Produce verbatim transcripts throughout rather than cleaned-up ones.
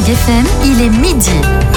F M, il est midi.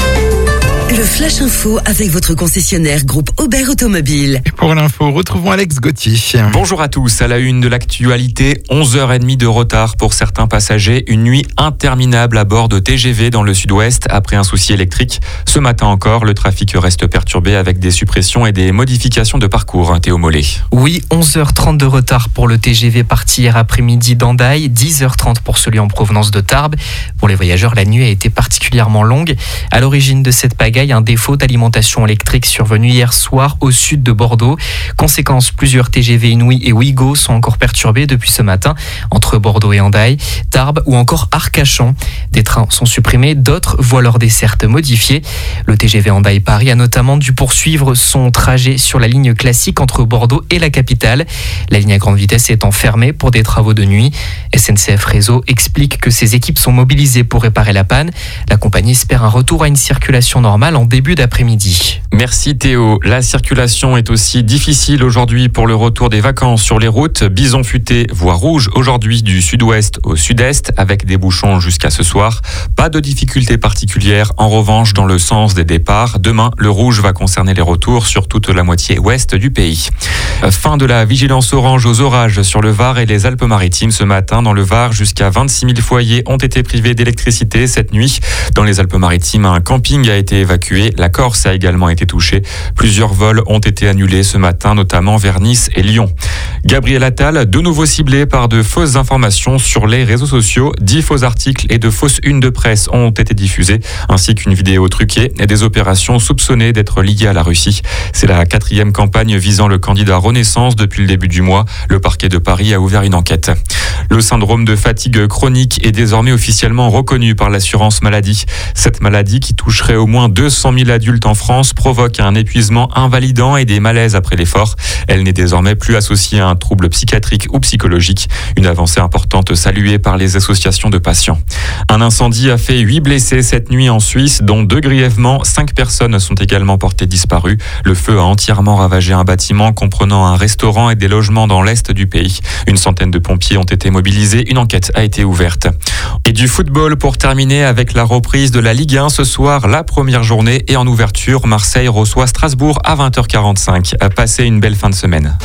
Le Flash Info avec votre concessionnaire groupe Aubert Automobile. Pour l'info, retrouvons Alex Gauthier. Bonjour à tous. À la une de l'actualité, onze heures trente de retard pour certains passagers. Une nuit interminable à bord de T G V dans le sud-ouest après un souci électrique. Ce matin encore, le trafic reste perturbé avec des suppressions et des modifications de parcours. Théo Mollet. Oui, onze heures trente de retard pour le T G V parti hier après-midi d'Hendaye, dix heures trente pour celui en provenance de Tarbes. Pour les voyageurs, la nuit a été particulièrement longue. À l'origine de cette pagaille, un défaut d'alimentation électrique survenu hier soir au sud de Bordeaux. Conséquence, plusieurs T G V Inouï et Ouigo sont encore perturbés depuis ce matin entre Bordeaux et Hendaye, Tarbes ou encore Arcachon. Des trains sont supprimés, d'autres voient leur desserte modifiée. Le T G V Hendaye-Paris a notamment dû poursuivre son trajet sur la ligne classique entre Bordeaux et la capitale. La ligne à grande vitesse étant fermée pour des travaux de nuit. S N C F Réseau explique que ses équipes sont mobilisées pour réparer la panne. La compagnie espère un retour à une circulation normale en début d'après-midi. Merci Théo. La circulation est aussi difficile aujourd'hui pour le retour des vacances sur les routes. Bison futé, voie rouge aujourd'hui du sud-ouest au sud-est avec des bouchons jusqu'à ce soir. Pas de difficultés particulières en revanche dans le sens des départs. Demain, le rouge va concerner les retours sur toute la moitié ouest du pays. Fin de la vigilance orange aux orages sur le Var et les Alpes-Maritimes ce matin. Dans le Var, jusqu'à vingt-six mille foyers ont été privés d'électricité cette nuit. Dans les Alpes-Maritimes, un camping a été évacué. La Corse a également été touchée. Plusieurs vols ont été annulés ce matin, notamment vers Nice et Lyon. Gabriel Attal, de nouveau ciblé par de fausses informations sur les réseaux sociaux. Dix faux articles et de fausses unes de presse ont été diffusés, ainsi qu'une vidéo truquée et des opérations soupçonnées d'être liées à la Russie. C'est la quatrième campagne visant le candidat Renaissance depuis le début du mois. Le parquet de Paris a ouvert une enquête. Le syndrome de fatigue chronique est désormais officiellement reconnu par l'assurance maladie. Cette maladie, qui toucherait au moins deux cent mille adultes en France, provoque un épuisement invalidant et des malaises après l'effort. Elle n'est désormais plus associée à un trouble psychiatrique ou psychologique. Une avancée importante saluée par les associations de patients. Un incendie a fait huit blessés cette nuit en Suisse, dont deux grièvement. Cinq personnes sont également portées disparues. Le feu a entièrement ravagé un bâtiment comprenant un restaurant et des logements dans l'est du pays. Une centaine de pompiers ont été mobilisés. Une enquête a été ouverte. Et du football pour terminer avec la reprise de la Ligue un ce soir, la première journée et en ouverture, Marseille reçoit Strasbourg à vingt heures quarante-cinq. Passez une belle fin de semaine.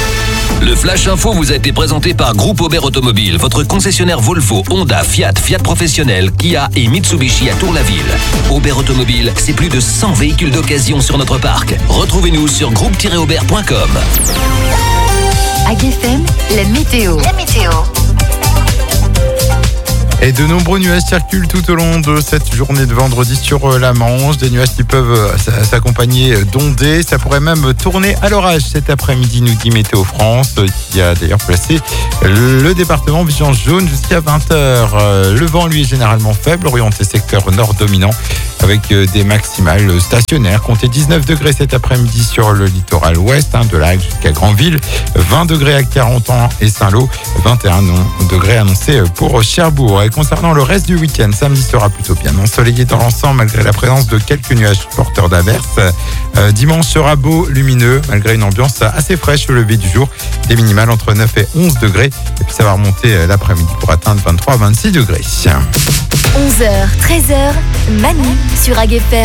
Le Flash Info vous a été présenté par Groupe Aubert Automobile, votre concessionnaire Volvo, Honda, Fiat, Fiat Professionnel, Kia et Mitsubishi à Tour-la-Ville. Aubert Automobile, c'est plus de cent véhicules d'occasion sur notre parc. Retrouvez-nous sur groupe tiret aubert point com. A G F M, la météo. La météo. Et de nombreux nuages circulent tout au long de cette journée de vendredi sur la Manche. Des nuages qui peuvent s'accompagner d'ondées. Ça pourrait même tourner à l'orage cet après-midi, nous dit Météo France, qui a d'ailleurs placé le département vigilance jaune jusqu'à vingt heures. Le vent, lui, est généralement faible, orienté secteur nord dominant, avec des maximales stationnaires. Comptez dix-neuf degrés cet après-midi sur le littoral ouest, hein, de La Hague jusqu'à Granville. vingt degrés à Carentan et Saint-Lô. vingt et un degrés annoncés pour Cherbourg. Et concernant le reste du week-end, samedi sera plutôt bien ensoleillé dans l'ensemble malgré la présence de quelques nuages porteurs d'averses. Euh, dimanche sera beau, lumineux, malgré une ambiance assez fraîche au lever du jour. Des minimales entre neuf et onze degrés. Et puis ça va remonter l'après-midi pour atteindre vingt-trois à vingt-six degrés. onze heures, treize heures, Manu sur A G F M.